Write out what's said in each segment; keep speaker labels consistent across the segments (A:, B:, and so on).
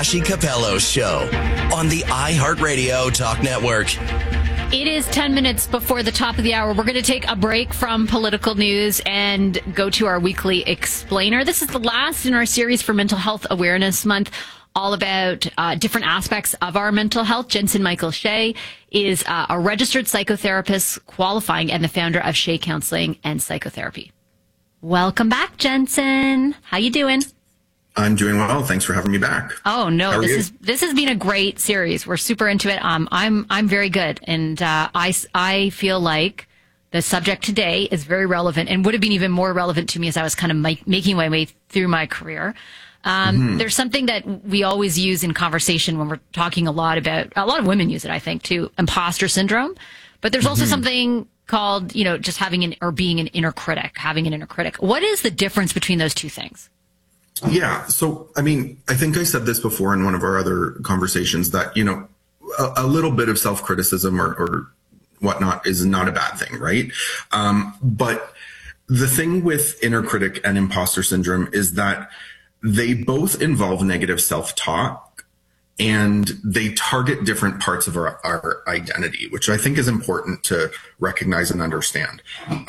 A: Ashley Capello Show on the iHeartRadio Talk Network.
B: It is 10 minutes before the top of the hour. We're going to take a break from political news and go to our weekly explainer. This is the last in our series for Mental Health Awareness Month, all about different aspects of our mental health. Jensen Michael Shea is a registered psychotherapist qualifying and the founder of Shea Counseling and Psychotherapy. Welcome back, Jensen. How you doing?
C: I'm doing well. Thanks for having me back.
B: Oh no, this has been a great series. We're super into it. I'm very good, and I feel like the subject today is very relevant and would have been even more relevant to me as I was kind of making my way through my career. There's something that we always use in conversation when we're talking a lot of women use it, I think, too, imposter syndrome. But there's also something called, just having being an inner critic, having an inner critic. What is the difference between those two things?
C: Yeah. So, I think I said this before in one of our other conversations that, a little bit of self-criticism or whatnot is not a bad thing, right? But the thing with inner critic and imposter syndrome is that they both involve negative self-talk and they target different parts of our identity, which I think is important to recognize and understand.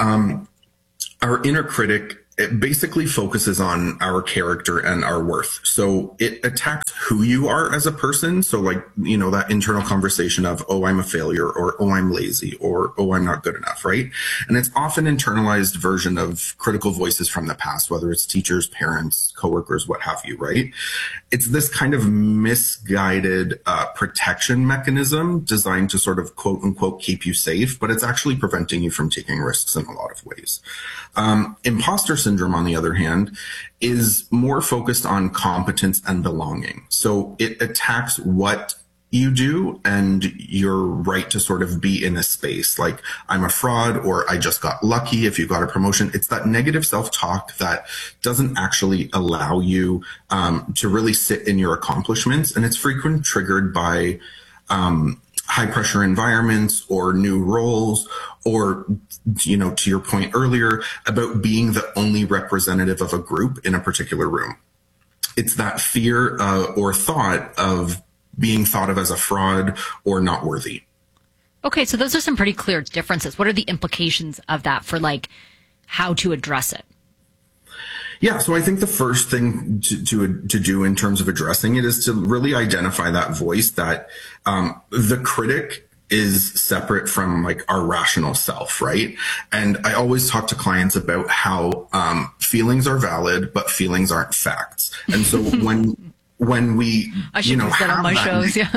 C: Our inner critic, it basically focuses on our character and our worth. So it attacks who you are as a person. So that internal conversation of, oh, I'm a failure, or, oh, I'm lazy, or, oh, I'm not good enough, right? And it's often internalized version of critical voices from the past, whether it's teachers, parents, coworkers, what have you, right? It's this kind of misguided protection mechanism designed to sort of quote unquote keep you safe, but it's actually preventing you from taking risks in a lot of ways. Imposter syndrome, on the other hand, is more focused on competence and belonging. So it attacks what you do and your right to sort of be in a space like I'm a fraud or I just got lucky if you got a promotion. It's that negative self-talk that doesn't actually allow you to really sit in your accomplishments. And it's frequently triggered by high pressure environments or new roles, or, to your point earlier about being the only representative of a group in a particular room. It's that fear or thought of being thought of as a fraud or not worthy.
B: Okay, so those are some pretty clear differences. What are the implications of that for how to address it?
C: Yeah, so I think the first thing to do in terms of addressing it is to really identify that voice that the critic is separate from our rational self, right? And I always talk to clients about how feelings are valid, but feelings aren't facts. And so when we,
B: I should use that on my shows, yeah.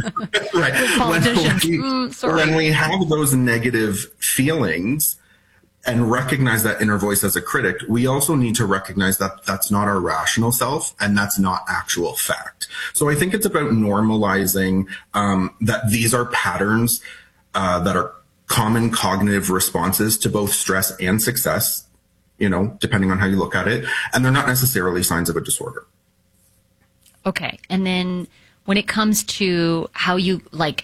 C: Right. When we have those negative feelings and recognize that inner voice as a critic, we also need to recognize that that's not our rational self and that's not actual fact. So I think it's about normalizing that these are patterns that are common cognitive responses to both stress and success, depending on how you look at it. And they're not necessarily signs of a disorder.
B: Okay. And then when it comes to how you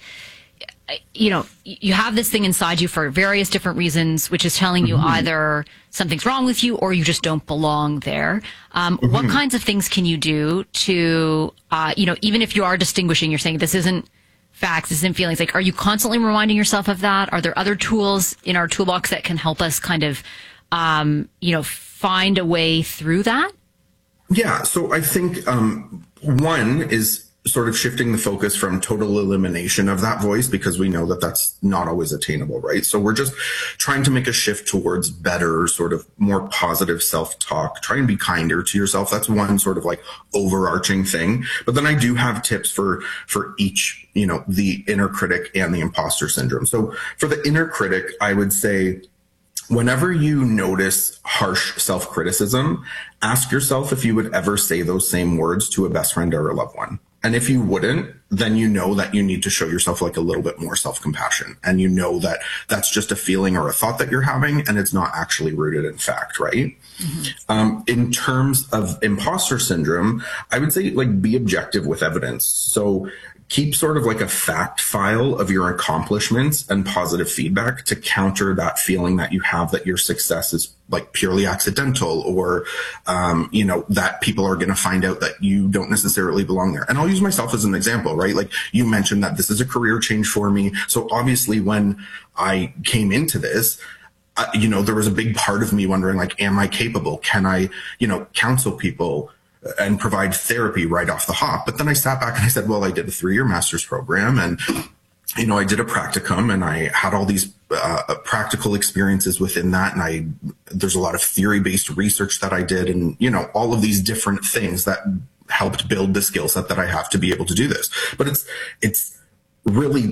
B: you have this thing inside you for various different reasons, which is telling you either something's wrong with you or you just don't belong there. What kinds of things can you do to, even if you are distinguishing, you're saying this isn't facts, this isn't feelings, are you constantly reminding yourself of that? Are there other tools in our toolbox that can help us kind of, find a way through that?
C: Yeah. So I think, one is sort of shifting the focus from total elimination of that voice, because we know that that's not always attainable, right? So we're just trying to make a shift towards better, sort of more positive self-talk. Try and be kinder to yourself. That's one sort of overarching thing. But then I do have tips for each, the inner critic and the imposter syndrome. So for the inner critic, I would say, whenever you notice harsh self-criticism, ask yourself if you would ever say those same words to a best friend or a loved one. And if you wouldn't, then you know that you need to show yourself a little bit more self-compassion. And you know that that's just a feeling or a thought that you're having, and it's not actually rooted in fact, right? In terms of imposter syndrome, I would say be objective with evidence. So keep sort of like a fact file of your accomplishments and positive feedback to counter that feeling that you have that your success is like purely accidental, or, that people are going to find out that you don't necessarily belong there. And I'll use myself as an example, right? Like you mentioned that this is a career change for me. So obviously when I came into this, there was a big part of me wondering, like, am I capable? Can I, counsel people and provide therapy right off the hop? But then I sat back and I said, well, I did a 3-year master's program, and, I did a practicum, and I had all these practical experiences within that. And there's a lot of theory-based research that I did, and, all of these different things that helped build the skill set that I have to be able to do this. But it's really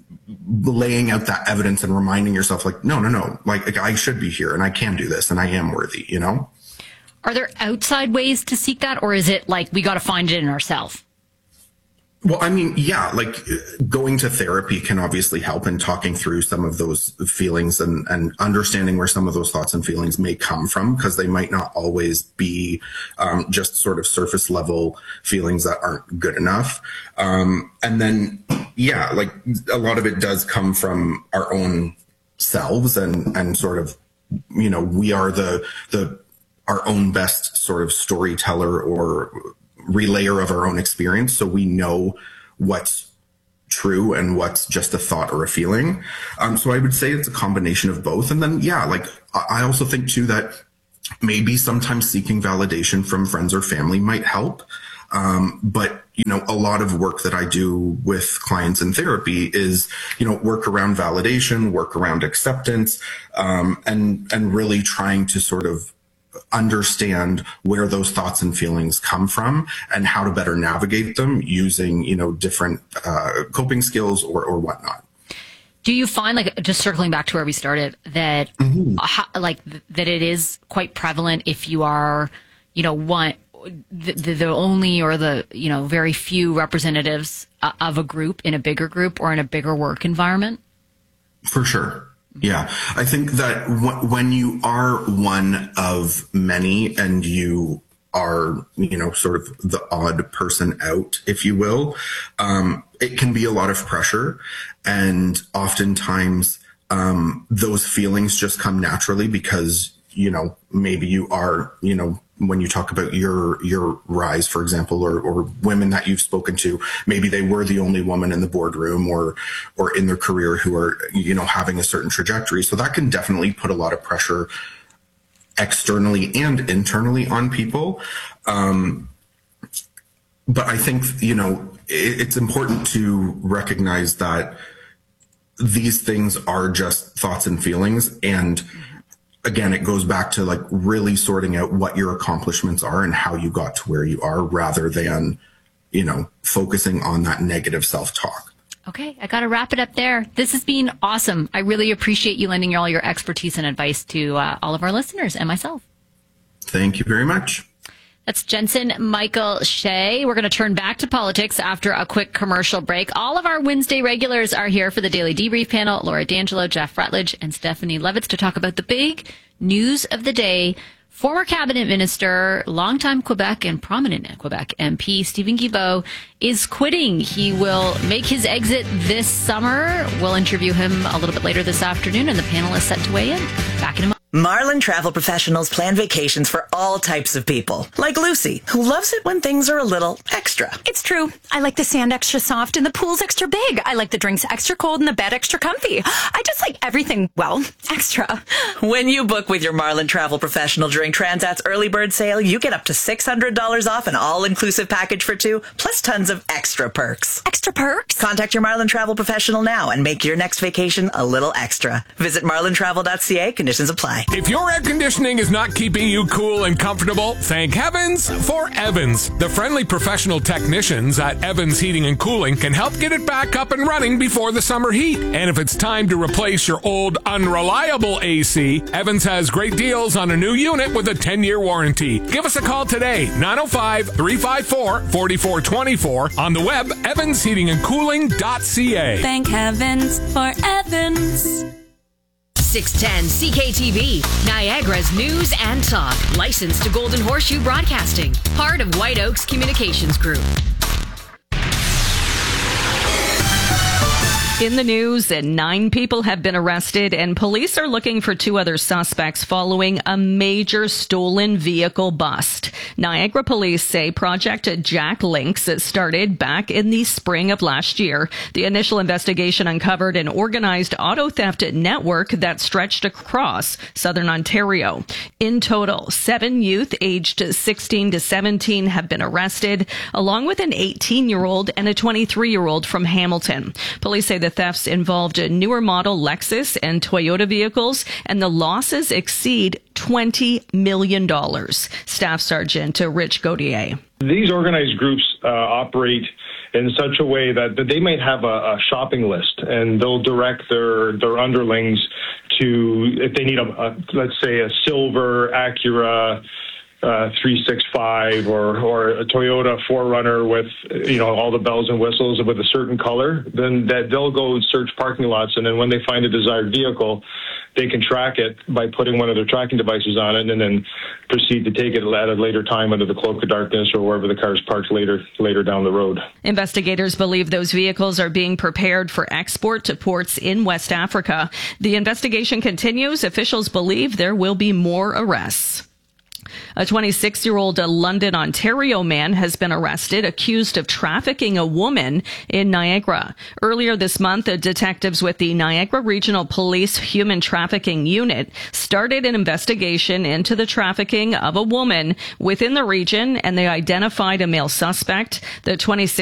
C: laying out that evidence and reminding yourself, like, no, like I should be here and I can do this and I am worthy,
B: Are there outside ways to seek that, or is it like we got to find it in ourselves?
C: Well, I mean, yeah, like going to therapy can obviously help in talking through some of those feelings and understanding where some of those thoughts and feelings may come from, because they might not always be just sort of surface level feelings that aren't good enough. And then, yeah, like a lot of it does come from our own selves and sort of, we are our own best sort of storyteller or relayer of our own experience. So we know what's true and what's just a thought or a feeling. So I would say it's a combination of both. And then, yeah, like I also think too that maybe sometimes seeking validation from friends or family might help. But, a lot of work that I do with clients in therapy is, work around validation, work around acceptance, and really trying to sort of understand where those thoughts and feelings come from and how to better navigate them using, different coping skills or whatnot.
B: Do you find, like, just circling back to where we started, that that it is quite prevalent if you are, the only or the, very few representatives of a group in a bigger group or in a bigger work environment? For sure.
C: Yeah, I think that when you are one of many and you are, sort of the odd person out, if you will, it can be a lot of pressure. And oftentimes, those feelings just come naturally because, maybe you are, when you talk about your rise, for example, or women that you've spoken to, maybe they were the only woman in the boardroom or in their career who are, having a certain trajectory. So that can definitely put a lot of pressure externally and internally on people. But I think, it's important to recognize that these things are just thoughts and feelings. And again, it goes back to like really sorting out what your accomplishments are and how you got to where you are, rather than, focusing on that negative self-talk.
B: Okay, I got to wrap it up there. This has been awesome. I really appreciate you lending all your expertise and advice to all of our listeners and myself.
C: Thank you very much.
B: That's Jensen Michael Shea. We're going to turn back to politics after a quick commercial break. All of our Wednesday regulars are here for the Daily Debrief panel. Laura D'Angelo, Jeff Rutledge, and Stephanie Levitz to talk about the big news of the day. Former cabinet minister, longtime Quebec and prominent Quebec MP Steven Guilbeault is quitting. He will make his exit this summer. We'll interview him a little bit later this afternoon, and the panel is set to weigh in. Back in a moment.
D: Marlin Travel Professionals plan vacations for all types of people. Like Lucy, who loves it when things are a little extra.
E: It's true. I like the sand extra soft and the pool's extra big. I like the drinks extra cold and the bed extra comfy. I just like everything, well, extra.
D: When you book with your Marlin Travel Professional during Transat's early bird sale, you get up to $600 off an all-inclusive package for two, plus tons of extra perks.
E: Extra perks?
D: Contact your Marlin Travel Professional now and make your next vacation a little extra. Visit marlintravel.ca. Conditions apply.
F: If your air conditioning is not keeping you cool and comfortable, thank heavens for Evans. The friendly professional technicians at Evans Heating and Cooling can help get it back up and running before the summer heat. And if it's time to replace your old unreliable AC, Evans has great deals on a new unit with a 10-year warranty. Give us a call today, 905-354-4424, on the web, evansheatingandcooling.ca.
E: Thank heavens for Evans.
G: 610 CKTV, Niagara's news and talk. Licensed to Golden Horseshoe Broadcasting. Part of White Oaks Communications Group.
H: In the news, 9 people have been arrested and police are looking for 2 other suspects following a major stolen vehicle bust. Niagara police say Project Jack Links started back in the spring of last year. The initial investigation uncovered an organized auto theft network that stretched across southern Ontario. In total, 7 youth aged 16 to 17 have been arrested, along with an 18-year-old and a 23-year-old from Hamilton. Police say the thefts involved newer model Lexus and Toyota vehicles, and the losses exceed $20 million. Staff Sergeant Rich Gauthier.
I: These organized groups operate in such a way that they might have a shopping list, and they'll direct their underlings to, if they need let's say a silver Acura 365 or a Toyota 4Runner with, all the bells and whistles with a certain color, then that they'll go search parking lots, and then when they find a desired vehicle, they can track it by putting one of their tracking devices on it and then proceed to take it at a later time under the cloak of darkness or wherever the car is parked later down the road.
H: Investigators believe those vehicles are being prepared for export to ports in West Africa. The investigation continues. Officials believe there will be more arrests. A 26-year-old London, Ontario man has been arrested, accused of trafficking a woman in Niagara. Earlier this month, detectives with the Niagara Regional Police Human Trafficking Unit started an investigation into the trafficking of a woman within the region, and they identified a male suspect. The 26